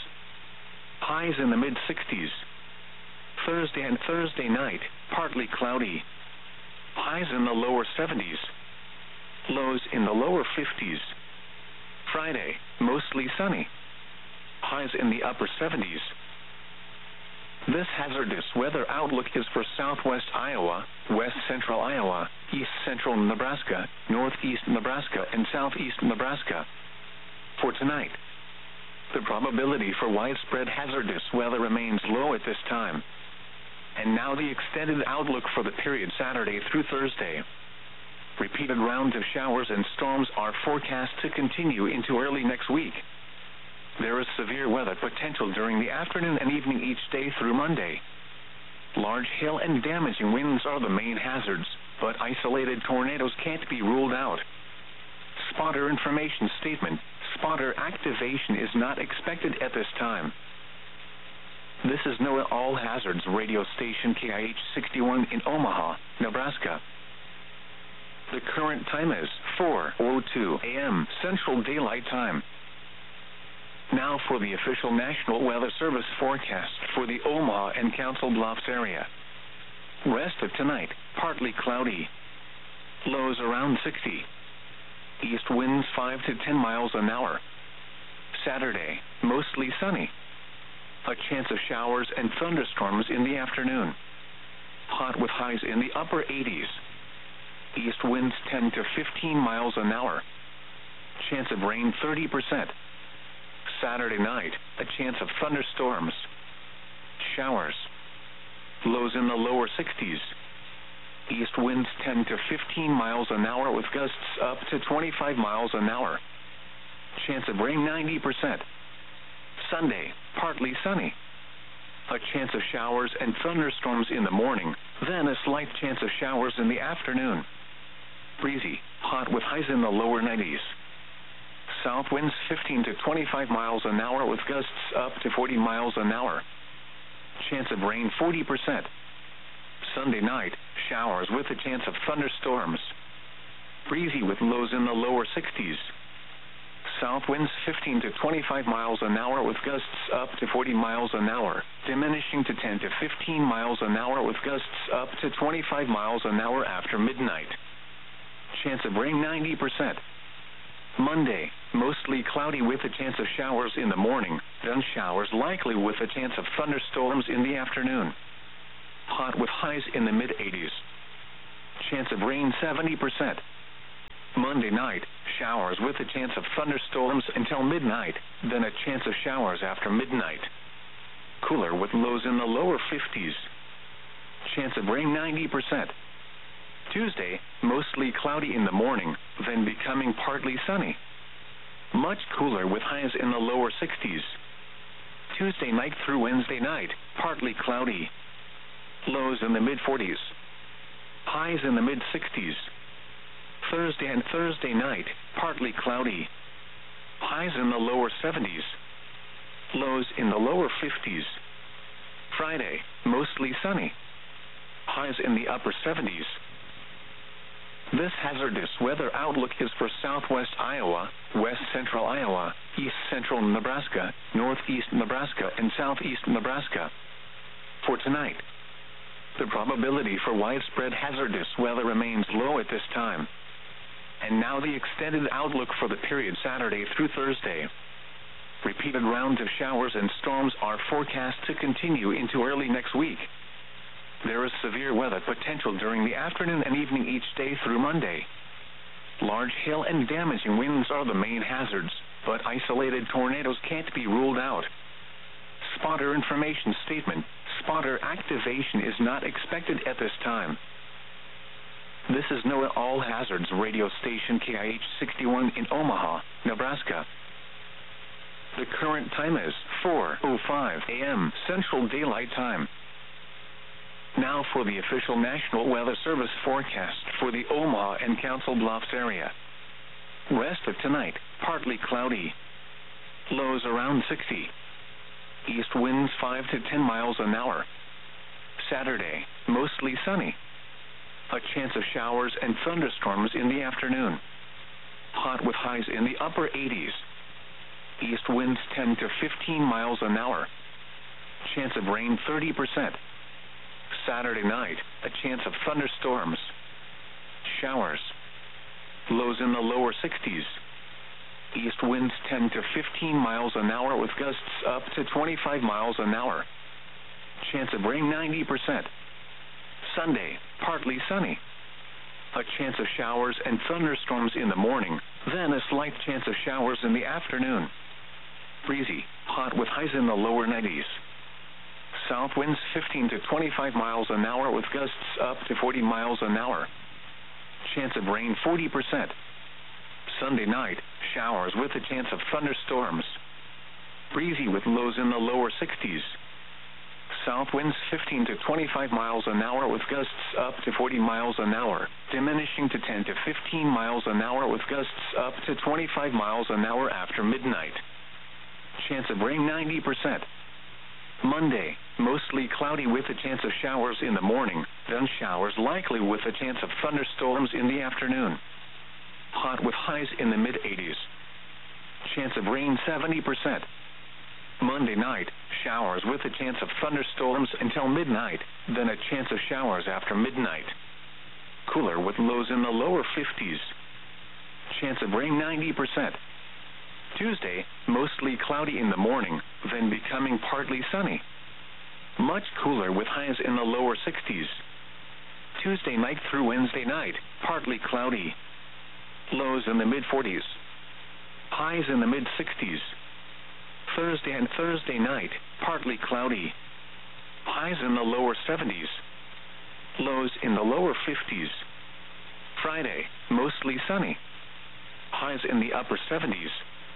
Highs in the mid sixties. Thursday and Thursday night, partly cloudy. Highs in the lower seventies. Lows in the lower fifties. Friday, mostly sunny. Highs in the upper seventies. This hazardous weather outlook is for southwest Iowa, west central Iowa, east central Nebraska, northeast Nebraska, and southeast Nebraska. For tonight, the probability for widespread hazardous weather remains low at this time. And now the extended outlook for the period Saturday through Thursday. Repeated rounds of showers and storms are forecast to continue into early next week. There is severe weather potential during the afternoon and evening each day through Monday. Large hail and damaging winds are the main hazards, but isolated tornadoes can't be ruled out. Spotter information statement: spotter activation is not expected at this time. This is NOAA All Hazards radio station K I H sixty-one in Omaha, Nebraska. The current time is four oh two a m Central Daylight Time. Now for the official National Weather Service forecast for the Omaha and Council Bluffs area. Rest of tonight, partly cloudy. Lows around sixty. East winds five to ten miles an hour. Saturday, mostly sunny. A chance of showers and thunderstorms in the afternoon. Hot with highs in the upper eighties. East winds ten to fifteen miles an hour. Chance of rain thirty percent. Saturday night, a chance of thunderstorms. Showers. Lows in the lower sixties. East winds ten to fifteen miles an hour with gusts up to twenty-five miles an hour. Chance of rain ninety percent. Sunday, partly sunny. A chance of showers and thunderstorms in the morning, then a slight chance of showers in the afternoon. Breezy, hot with highs in the lower nineties. South winds fifteen to twenty-five miles an hour with gusts up to forty miles an hour. Chance of rain forty percent. Sunday night, showers with a chance of thunderstorms. Breezy with lows in the lower sixties. South winds fifteen to twenty-five miles an hour with gusts up to forty miles an hour, diminishing to ten to fifteen miles an hour with gusts up to twenty-five miles an hour after midnight. Chance of rain ninety percent. Monday, mostly cloudy with a chance of showers in the morning, then showers likely with a chance of thunderstorms in the afternoon. Hot with highs in the mid eighties. Chance of rain seventy percent. Monday night, showers with a chance of thunderstorms until midnight, then a chance of showers after midnight. Cooler with lows in the lower fifties. Chance of rain ninety percent. Tuesday, mostly cloudy in the morning, then becoming partly sunny. Much cooler with highs in the lower sixties. Tuesday night through Wednesday night, partly cloudy. Lows in the mid forties. Highs in the mid sixties. Thursday and Thursday night, partly cloudy. Highs in the lower seventies. Lows in the lower fifties. Friday, mostly sunny. Highs in the upper seventies. This hazardous weather outlook is for southwest Iowa, west central Iowa, east central Nebraska, northeast Nebraska, and southeast Nebraska. For tonight, the probability for widespread hazardous weather remains low at this time. And now the extended outlook for the period Saturday through Thursday. Repeated rounds of showers and storms are forecast to continue into early next week. There is severe weather potential during the afternoon and evening each day through Monday. Large hail and damaging winds are the main hazards, but isolated tornadoes can't be ruled out. Spotter information statement: spotter activation is not expected at this time. This is NOAA All Hazards radio station K I H sixty-one in Omaha, Nebraska. The current time is four oh five a m Central Daylight Time. Now for the official National Weather Service forecast for the Omaha and Council Bluffs area. Rest of tonight, partly cloudy. Lows around sixty. East winds five to ten miles an hour. Saturday, mostly sunny. A chance of showers and thunderstorms in the afternoon. Hot with highs in the upper eighties. East winds ten to fifteen miles an hour. Chance of rain thirty percent. Saturday night, a chance of thunderstorms. Showers. Lows in the lower sixties. East winds ten to fifteen miles an hour with gusts up to twenty-five miles an hour. Chance of rain ninety percent. Sunday, partly sunny. A chance of showers and thunderstorms in the morning, then a slight chance of showers in the afternoon. Breezy, hot with highs in the lower nineties. South winds fifteen to twenty-five miles an hour with gusts up to forty miles an hour. Chance of rain forty percent. Sunday night, showers with a chance of thunderstorms. Breezy with lows in the lower sixties. South winds fifteen to twenty-five miles an hour with gusts up to forty miles an hour, diminishing to ten to fifteen miles an hour with gusts up to twenty-five miles an hour after midnight. Chance of rain ninety percent. Monday, mostly cloudy with a chance of showers in the morning, then showers likely with a chance of thunderstorms in the afternoon. Hot with highs in the mid eighties. Chance of rain seventy percent. Monday night, showers with a chance of thunderstorms until midnight, then a chance of showers after midnight. Cooler with lows in the lower fifties. Chance of rain ninety percent. Tuesday, mostly cloudy in the morning, then becoming partly sunny. Much cooler with highs in the lower sixties. Tuesday night through Wednesday night, partly cloudy. Lows in the mid forties. Highs in the mid sixties. Thursday and Thursday night, partly cloudy. Highs in the lower seventies. Lows in the lower fifties. Friday, mostly sunny. Highs in the upper seventies.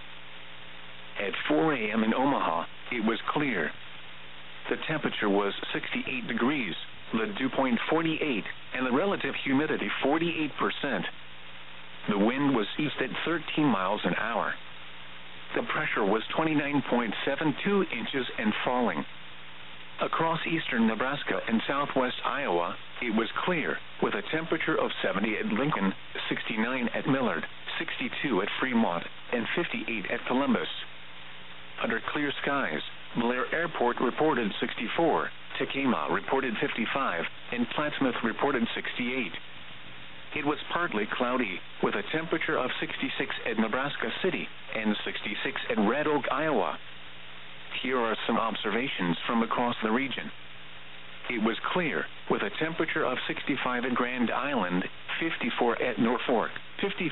At four a m in Omaha, it was clear. The temperature was sixty-eight degrees, the dew point forty-eight, and the relative humidity forty-eight percent. The wind was east at thirteen miles an hour. The pressure was twenty-nine point seven two inches and falling. Across eastern Nebraska and southwest Iowa, it was clear, with a temperature of seventy at Lincoln, sixty-nine at Millard, sixty-two at Fremont, and fifty-eight at Columbus. Under clear skies, Blair Airport reported sixty-four, Tacoma reported fifty-five, and Plattsmouth reported sixty-eight. it was partly cloudy, with a temperature of sixty-six at Nebraska City and sixty-six at Red Oak, Iowa. Here are some observations from across the region. It was clear, with a temperature of sixty-five at Grand Island, fifty-four at Norfolk, fifty